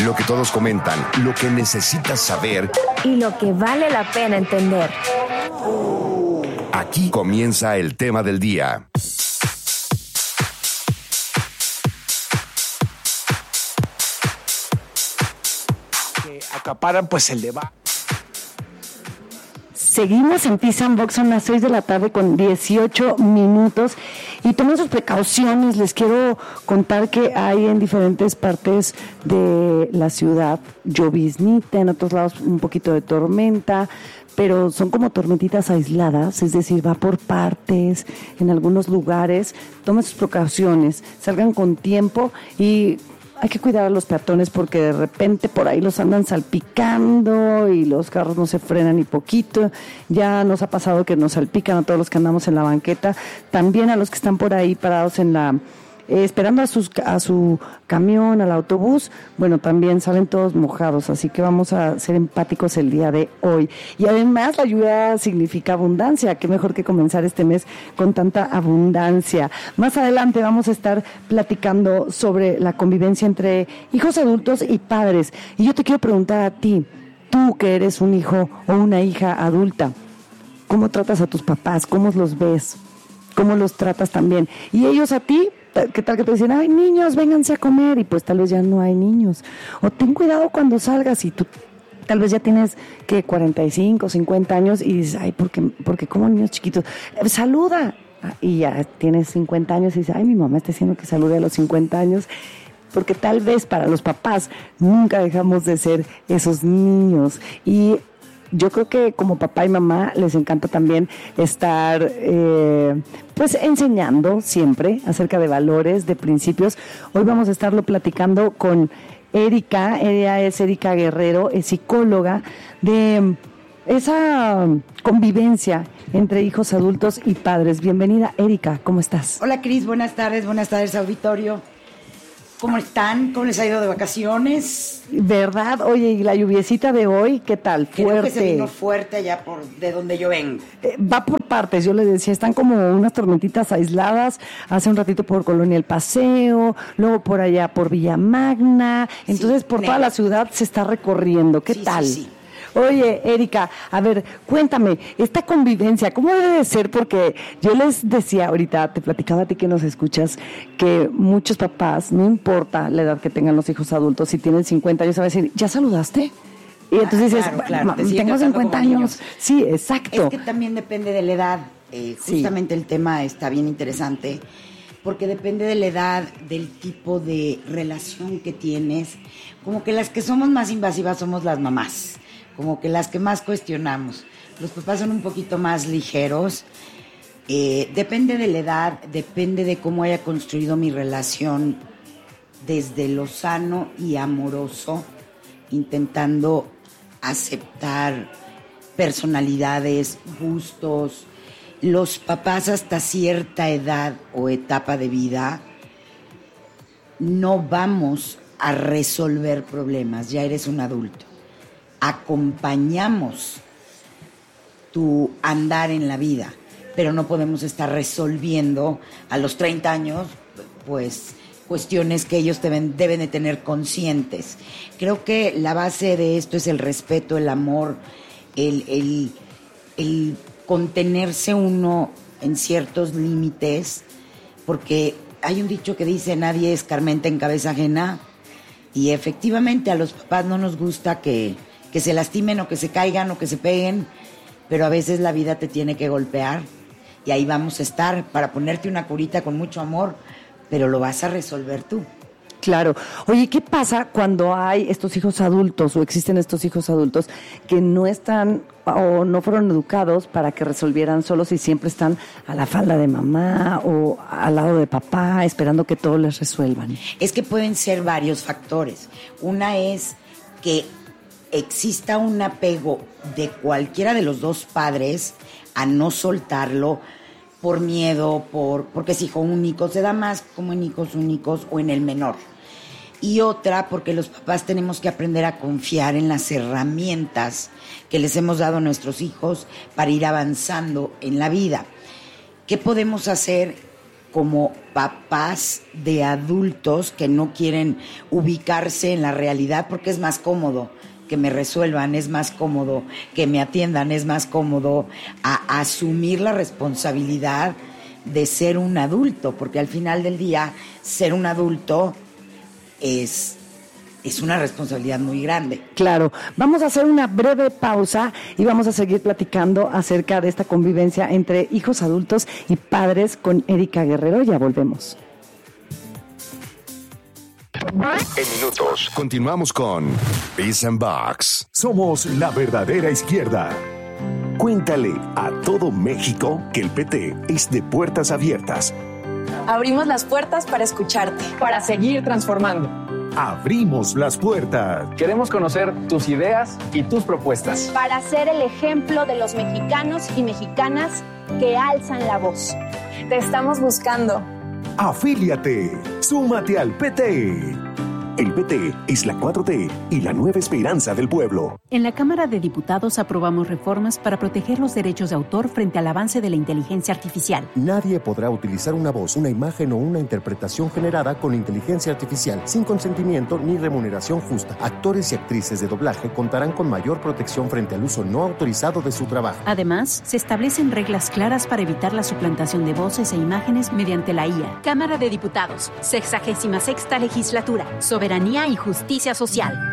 Lo que todos comentan, lo que necesitas saber y lo que vale la pena entender. Aquí comienza el tema del día. Que acaparan pues el debate. Seguimos en Peace and Box, son las 6 de la tarde con 18 minutos y tomen sus precauciones. Les quiero contar que hay en diferentes partes de la ciudad lloviznita, en otros lados un poquito de tormenta, pero son como tormentitas aisladas, es decir, va por partes en algunos lugares. Tomen sus precauciones, salgan con tiempo y hay que cuidar a los peatones porque de repente por ahí los andan salpicando y los carros no se frenan ni poquito. Ya nos ha pasado que nos salpican a todos los que andamos en la banqueta, también a los que están por ahí parados en la esperando a su camión, al autobús. Bueno, también salen todos mojados, así que vamos a ser empáticos el día de hoy. Y además la lluvia significa abundancia, qué mejor que comenzar este mes con tanta abundancia. Más adelante vamos a estar platicando sobre la convivencia entre hijos adultos y padres. Y yo te quiero preguntar a ti, tú que eres un hijo o una hija adulta, ¿cómo tratas a tus papás? ¿Cómo los ves? ¿Cómo los tratas también? Y ellos a ti, ¿qué tal que te dicen, ay, niños, vénganse a comer? Y pues tal vez ya no hay niños. O ten cuidado cuando salgas y tú tal vez ya tienes, 45, 50 años y dices, ay, porque como niños chiquitos. Saluda. Y ya tienes 50 años y dices, ay, mi mamá está diciendo que salude a los 50 años. Porque tal vez para los papás nunca dejamos de ser esos niños. Y yo creo que como papá y mamá les encanta también estar pues enseñando siempre acerca de valores, de principios. Hoy vamos a estarlo platicando con Erika. Ella es Erika Guerrero, es psicóloga de esa convivencia entre hijos adultos y padres. Bienvenida, Erika, ¿cómo estás? Hola, Cris, buenas tardes, auditorio. ¿Cómo están? ¿Cómo les ha ido de vacaciones? ¿Verdad? Oye, ¿y la lluviecita de hoy qué tal? Fuerte. Creo que se vino fuerte allá de donde yo vengo. Va por partes, yo les decía, están como unas tormentitas aisladas, hace un ratito por Colonia El Paseo, luego por allá por Villa Magna, entonces por toda la ciudad se está recorriendo. ¿Qué tal? Sí. Oye, Erika, a ver, cuéntame, esta convivencia, ¿cómo debe de ser? Porque yo les decía ahorita, te platicaba a ti que nos escuchas, que muchos papás, no importa la edad que tengan los hijos adultos, si tienen 50 años, a decir, ¿ya saludaste? Y entonces dices, claro, tengo 50 años. Sí, exacto. Es que también depende de la edad. Justamente el tema está bien interesante, porque depende de la edad, del tipo de relación que tienes. Como que las que somos más invasivas somos las mamás. Como que las que más cuestionamos. Los papás son un poquito más ligeros. Depende de la edad, depende de cómo haya construido mi relación desde lo sano y amoroso, intentando aceptar personalidades, gustos. Los papás hasta cierta edad o etapa de vida no vamos a resolver problemas, ya eres un adulto. Acompañamos tu andar en la vida, pero no podemos estar resolviendo a los 30 años, pues, cuestiones que ellos deben de tener conscientes. Creo que la base de esto es el respeto, el amor, el contenerse uno en ciertos límites, porque hay un dicho que dice, nadie escarmenta en cabeza ajena, y efectivamente a los papás no nos gusta que se lastimen o que se caigan o que se peguen, pero a veces la vida te tiene que golpear y ahí vamos a estar para ponerte una curita con mucho amor, pero lo vas a resolver tú. Claro. Oye, ¿qué pasa cuando hay estos hijos adultos o existen estos hijos adultos que no están o no fueron educados para que resolvieran solos y siempre están a la falda de mamá o al lado de papá esperando que todos les resuelvan? Es que pueden ser varios factores. Una es que exista un apego de cualquiera de los dos padres a no soltarlo por miedo, porque es hijo único, se da más como en hijos únicos o en el menor. Y otra, porque los papás tenemos que aprender a confiar en las herramientas que les hemos dado a nuestros hijos para ir avanzando en la vida. ¿Qué podemos hacer como papás de adultos que no quieren ubicarse en la realidad porque es más cómodo que me resuelvan, es más cómodo que me atiendan, es más cómodo a asumir la responsabilidad de ser un adulto, porque al final del día ser un adulto es una responsabilidad muy grande. Claro. Vamos a hacer una breve pausa y vamos a seguir platicando acerca de esta convivencia entre hijos adultos y padres con Erika Guerrero. Ya volvemos. En minutos, continuamos con Peace and Box. Somos la verdadera izquierda. Cuéntale a todo México que el PT es de puertas abiertas. Abrimos las puertas para escucharte. Para seguir transformando. Abrimos las puertas. Queremos conocer tus ideas y tus propuestas. Para ser el ejemplo de los mexicanos y mexicanas que alzan la voz. Te estamos buscando. Afíliate. Súmate al PT. El PT es la 4T y la nueva esperanza del pueblo. En la Cámara de Diputados aprobamos reformas para proteger los derechos de autor frente al avance de la inteligencia artificial. Nadie podrá utilizar una voz, una imagen o una interpretación generada con inteligencia artificial sin consentimiento ni remuneración justa. Actores y actrices de doblaje contarán con mayor protección frente al uso no autorizado de su trabajo. Además, se establecen reglas claras para evitar la suplantación de voces e imágenes mediante la IA. Cámara de Diputados, 66ª Legislatura. Soberanía y justicia social.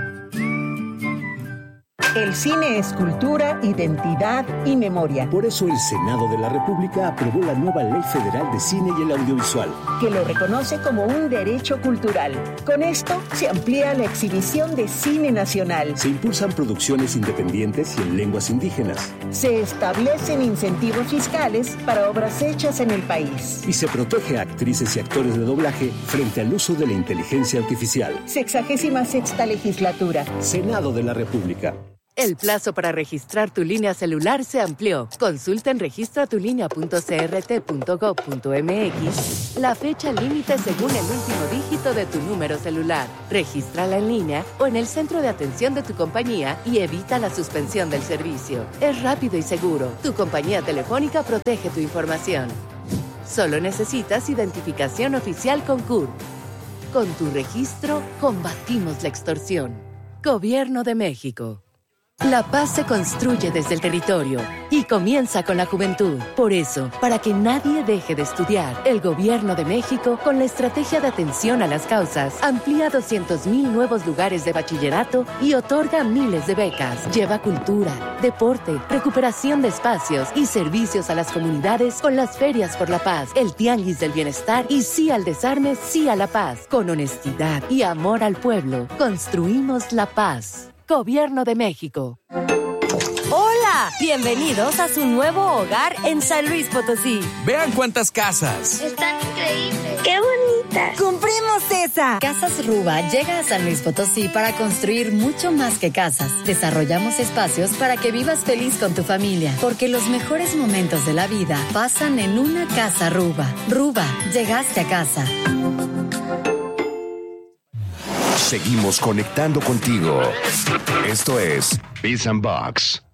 El cine es cultura, identidad y memoria. Por eso el Senado de la República aprobó la nueva Ley Federal de Cine y el Audiovisual, que lo reconoce como un derecho cultural. Con esto se amplía la exhibición de cine nacional. Se impulsan producciones independientes y en lenguas indígenas. Se establecen incentivos fiscales para obras hechas en el país. Y se protege a actrices y actores de doblaje frente al uso de la inteligencia artificial. 66ª Legislatura. Senado de la República. El plazo para registrar tu línea celular se amplió. Consulta en registratulinea.crt.gov.mx la fecha límite según el último dígito de tu número celular. Regístrala en línea o en el centro de atención de tu compañía y evita la suspensión del servicio. Es rápido y seguro. Tu compañía telefónica protege tu información. Solo necesitas identificación oficial con CURP. Con tu registro, combatimos la extorsión. Gobierno de México. La paz se construye desde el territorio y comienza con la juventud. Por eso, para que nadie deje de estudiar, el Gobierno de México, con la estrategia de atención a las causas, amplía 200,000 nuevos lugares de bachillerato y otorga miles de becas. Lleva cultura, deporte, recuperación de espacios y servicios a las comunidades con las ferias por la paz, el tianguis del bienestar y sí al desarme, sí a la paz. Con honestidad y amor al pueblo, construimos la paz. Gobierno de México. ¡Hola! Bienvenidos a su nuevo hogar en San Luis Potosí. Vean cuántas casas. Están increíbles. ¡Qué bonitas! ¡Cumplimos esa! Casas Ruba llega a San Luis Potosí para construir mucho más que casas. Desarrollamos espacios para que vivas feliz con tu familia, porque los mejores momentos de la vida pasan en una casa Ruba. Ruba, llegaste a casa. Seguimos conectando contigo. Esto es Peace and Box.